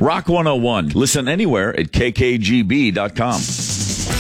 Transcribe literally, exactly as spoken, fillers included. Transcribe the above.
Rock one oh one. Listen anywhere at k k g b dot com.